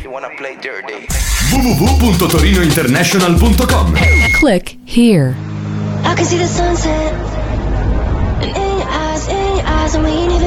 www.torinointernational.com. Click here. I can see the sunset, and in your eyes, I'm waiting